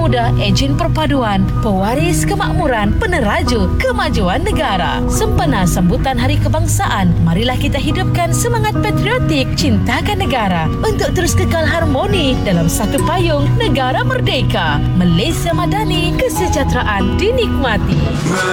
Muda Ejen Perpaduan, pewaris kemakmuran, peneraju kemajuan negara. Sempena sambutan Hari Kebangsaan, marilah kita hidupkan semangat patriotik, cintakan negara untuk terus kekal harmoni dalam satu payung negara merdeka. Malaysia Madani, kesejahteraan dinikmati.